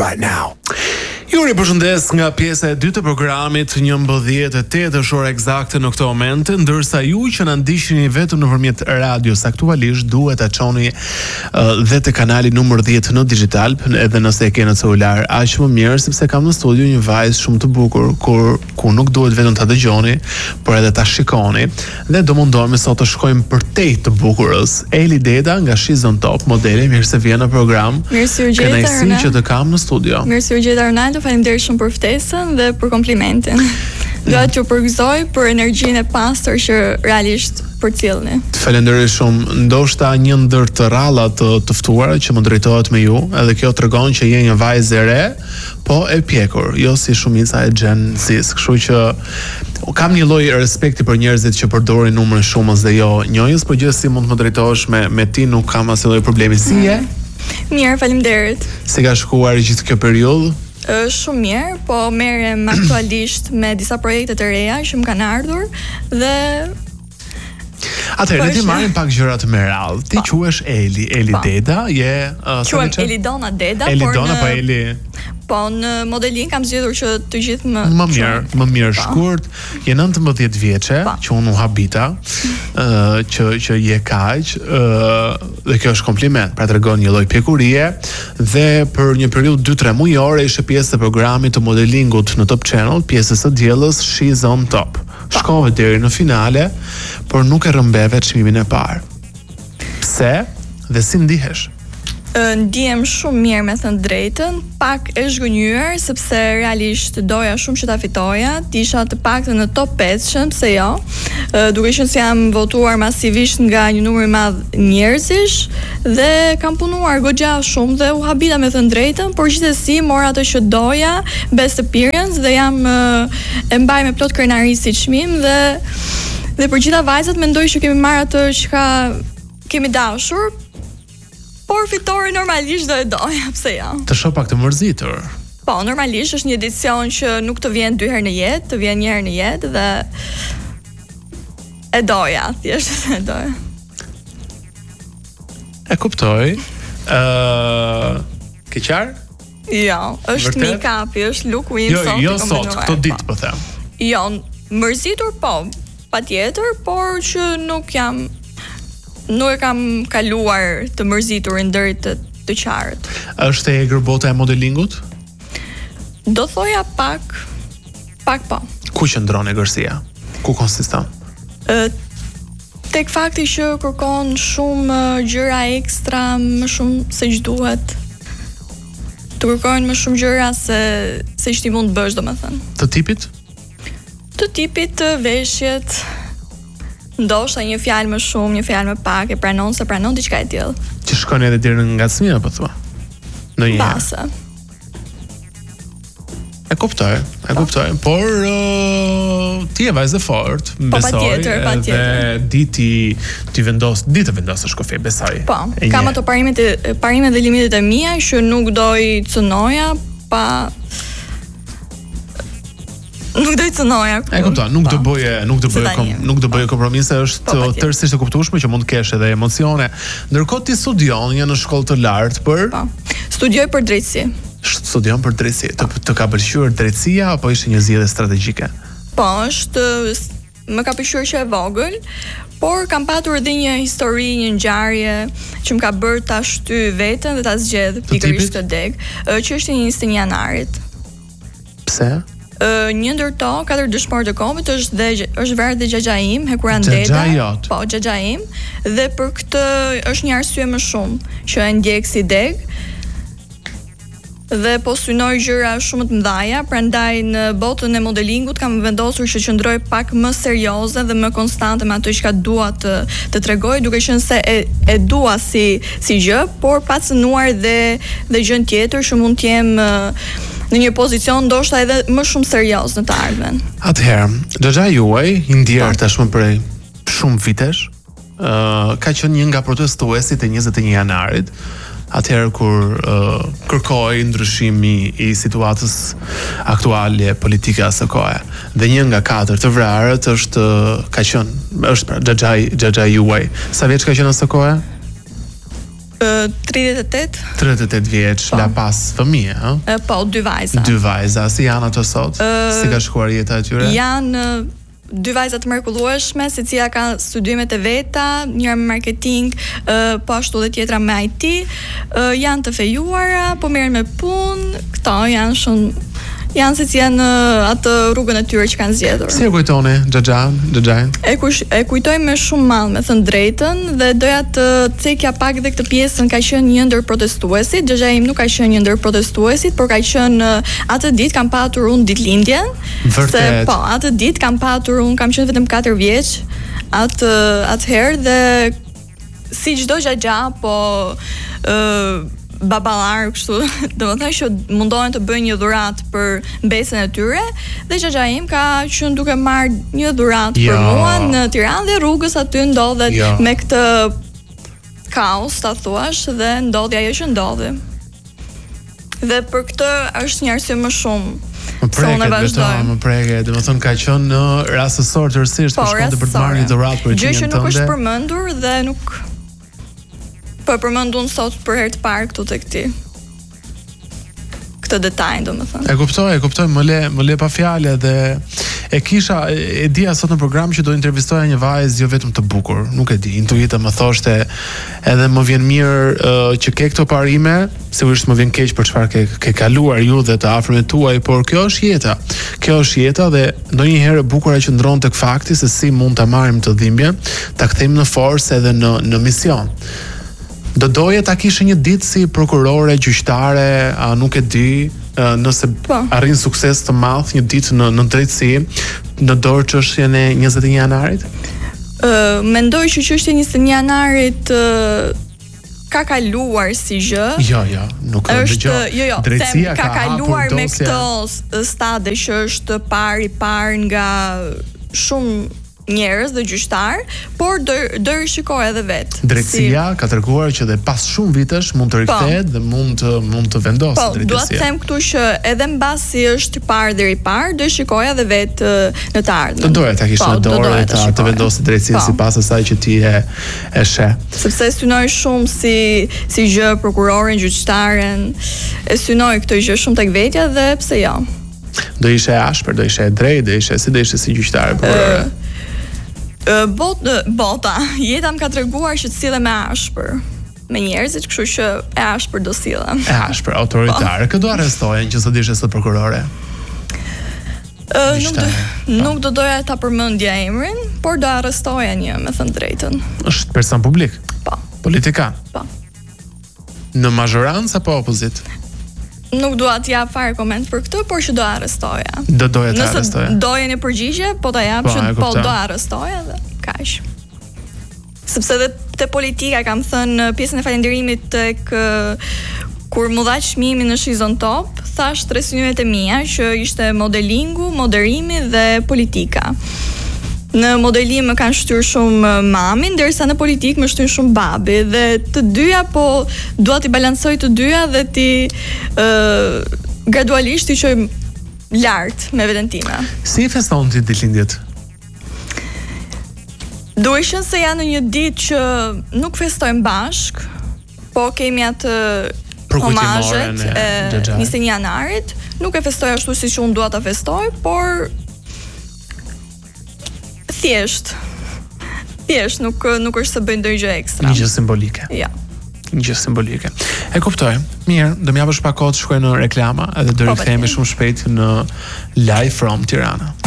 right now. Ju ripërshëndes nga pjesa e dytë e programit 11:08 eksakte në këtë moment, ndërsa ju që na ndiqni vetëm nëpërmjet radios aktualisht duhet ta çoni dhe te kanali numër 10 në digital, edhe nëse e keni në celular, aq më mirë sepse kam në studio një vajzë shumë të bukur ku nuk duhet vetëm ta dëgjoni, por edhe ta shikoni. Dhe do mundohemi sot të shkojmë përtej të bukurës. Eli Deda nga She's on Top, modele, mirë se vjen në program. Kënaqësi që të kam në studio. Mirë se u gjeta Ronaldo, faleminderit shumë për ftesën dhe për komplimentin. Dua t'ju përgëzoj për energjinë e pastër që realisht përcjellni. Falenderoj shumë. Ndoshta një ndër të rrallat të ftuara që më drejtohet me ju, edhe kjo tregon që je një vajzë e re, po e pjekur, jo si shumica e Gen Z. Kështu që kam një lloj respekti për njerëzit që përdorin numrin shumës dhe jo njëjës, por gjithsesi mund të më drejtohesh me ti, nuk kam asnjë lloj problemi. Si je? Mirë, faleminderit. Si ka shkuar gjithë kjo periudhë? Shumë mirë, po merrem aktualisht me disa projekte të reja që më kanë ardhur dhe atëherë, ne ti marrim pak gjëra të merall. Ti quhesh Eli Deda, je quhem Elidona Deda, Elidona, po Eli. Po në modeling kam zgjedhur që të gjithë më mirë shkurt. Je 19 vjeçe, që unë u habita, që je kaq, dhe kjo është kompliment, pra tregon një lloj pjekurie, dhe për një periudhë 2-3 mujore ishe pjesë e programit të modelingut në Top Channel, pjesës së diellës She's on Top. Shkove deri në finale, por nuk e rrëmbeve çmimin e parë. Pse dhe si ndihesh? Ndihem shumë mirë, me thënë drejtën, pak e zhgënjur sepse realisht doja shumë që ta fitoja, isha të paktën në top 5, pse jo, duke qenë se jam votuar masivisht nga një numër i madh njerëzish dhe kam punuar goxha shumë dhe u habita, me thënë drejtën, por gjithsesi mora atë që doja, best appearance, dhe jam e mbaj me plot krenari si çmim dhe për gjitha vajzat mendoj që kemi marrë atë që kemi dashur. Por fitore normalisht do e doja, pse jo? Të shoh pak të mërzitur. Po, normalisht është një edicion që nuk të vjen 2 herë në jetë, të vjen 1 herë në jetë dhe e doja, thjesht e doja. E kuptoj. Ke qartë? Jo, është make-up, është looku im sot. Jo sot, këto ditë po them. Jo, mërzitur po, patjetër, por që nuk e kam kaluar të mërzitur ndër të qartë. Është e egër bota e modelingut? Do thoja pak po. Ku qëndron egërsia? Ku konsiston? Tek fakti që kërkon shumë gjëra ekstra, më shumë se që duhet. Të kërkojnë më shumë gjëra se që ti mund të bësh, domethënë. Të tipit? Të tipit, të veshjet. Ndoshta një fjalë më shumë, një fjalë më pak, e pranon diçka e tillë. Që shkon edhe deri në ngacmim apo thua? Basa. E kuptoj. Por ti je vajzë fort, besoj. Patjetër. Dhe ti vendosësh kufi, besoj. Po, kam ato parimet dhe limitet e mia që nuk do i cënoja Nuk do i cënoja. E kuptoj, nuk do bëje kompromise, është tërësisht e kuptueshme që mund të kesh edhe emocione. Ndërkohë ti studion në shkollë të lartë për studioj për drejtësi. Studion për drejtësi. Të ka pëlqyer drejtësia apo ishte një zgjedhje strategjike? Po, më ka pëlqyer që e vogël, por kam patur edhe një histori, një ngjarje që më ka bërë ta shty veten dhe ta zgjedh pikërisht të deg, që është 21 janarit. Pse? Një ndër to, 4 dëshmorë të kombit është verë dhe xhaxha im, Hekuran Deda. Po, xhaxha im, dhe për këtë është një arsye më shumë që e ndjek si deg. Dhe po synoj gjëra shumë të mëdha, prandaj në botën e modelingut kam vendosur që qëndroj pak më serioze dhe më konstante me ato që dua të tregoj, duke qenë se e dua si gjë, por pa cënuar dhe gjën tjetër që mund të jem në një pozicion ndoshta edhe më shumë serioz në të ardhmen. Atëherë, xhaxha juaj i ndjer tashmë prej shumë vitesh, ka qenë një nga protestuesit e 21 janarit. Atëherë kur kërkoi ndryshimi i situatës aktuale politike asë kohe. Dhe një nga 4 të vrarët është xhaxha juaj. Sa vjeç ka qenë asë kohe? 38. 38 vjeç, la pas fëmijë, ë? Po, 2 vajza. 2 vajza, si janë ato sot? Si ka shkuar jeta atyre? Janë 2 vajza të mrekullueshme, secila ka studimet e veta, njëra me marketing, po ashtu dhe tjetra me IT. Janë të fejuara, po merren me punë. Këto janë se janë atë rrugën e tyre që kanë zgjedhur. Si e kujtoni Xhaxhain? E kujtoj me shumë mall, me thënë drejtën, dhe doja të cekja pak dhe këtë pjesën. Ka qenë një ndër protestuesit. Xhaxhaim nuk ka qenë një ndër protestuesit, por ka qenë atë ditë kam patur unë ditëlindjen. Vërtet. Se po, atë ditë kam patur unë, kam qenë vetëm 4 vjeç atëherë, dhe si çdo xhaxha, po baballar kështu, domethënë që mundohen të bëjnë një dhuratë për mbesën e tyre, dhe xhaxhaim ka qenë duke marrë një dhuratë për mua në Tiranë, dhe rrugës aty ndodhet me këtë kaos, ta thuash, dhe ndodhi ajo që ndodhi. Dhe për këtë është një arsye më shumë. Më preket, domethënë ka qenë në rastësor tërësisht për shkonte për të marrë një dhuratë për gjë që nuk është përmendur dhe nuk po e përmendun sot për herë të parë këtu tek ti. Këtë detaj, domethënë. E kuptoj, më le pa fjalë, dhe e dija sot në program që do intervistoja një vajzë jo vetëm të bukur, nuk e di, intuita më thoshte, edhe më vjen mirë që ke këto parime, sigurisht më vjen keq për çfarë ke kaluar ju dhe të afërmit tuaj, por kjo është jeta. Kjo është jeta, dhe ndonjëherë e bukura qëndron tek fakti se si mund ta marrim të dhimbjen, ta kthejmë në forcë edhe në mision. Do doje ta kishe një ditë si prokurore, gjyqtare, nuk e di, nëse arrin sukses të madh një ditë në drejtësi, në dorë çështjen e 21 janarit? Mendoj që çështja e 21 janarit ka kaluar si gjë. Jo, nuk është. Jo, drejtësia ka kaluar me këto stade që është parë nga shumë njerëz dhe gjyqtar, por do rishikoj edhe vet. Drejtësia ka treguar që dhe pas shumë vitesh mund të rikthehet dhe mund të vendosë drejtësia. Dua të them këtu që edhe mbasi është parë deri parë, do shikoj edhe vet në të ardhmen. Doja ta kishe në dorë dhe të vendosë drejtësia sipas asaj që ti e sheh. Sepse synoj shumë si gjë prokuroren, gjyqtaren, e synoj këtë gjë shumë tek vetja, dhe pse jo. Do ishe ashpër, do ishe drejt, do ishe si gjyqtare prokurore. Bota, jeta më ka treguar që të sillem me ashpër me njerëzit, kështu që e ashpër do sillem. E ashpër, autoritare. Kë do arrestohen që sot ishe sot prokurore? Nuk do doja ta përmendja emrin, por do arrestoja një, me thënë drejtën. Është person publik? Po. Politikan? Po. Në mazhorancë apo opozit? Nuk dua të jap fare koment për këtë, por që do arrestoja. Do doja të arrestoja. Nëse dojen e përgjigje, po ta jap që do arrestoja, dhe kaq. Sepse edhe te politika kam thënë pjesën e falënderimit tek kur mu dha çmimin në Shizon Top, thash 3 synimet e mia që ishte modelingu, moderimi dhe politika. Në modelim më kanë shtyr shumë mami, ndërsa në politik më shtyn shumë babi, dhe të dyja po dua t'i balancoj të dyja dhe ti gradualisht i qoj lart me veten time. Si feston ti ditëlindjet? Duheshin se janë në një ditë që nuk festojmë bashk, po kemi atë homazhet e 21 janarit, nuk e festoj ashtu siç unë dua ta festoj, por thjesht nuk është se bëjnë ndonjë gjë ekstra. Një gjë simbolike. Ja. Një gjë simbolike. E kuptoj. Mirë, do më japësh pak kohë të shkoj në reklama, edhe do rikthehemi shumë shpejt në Live from Tirana.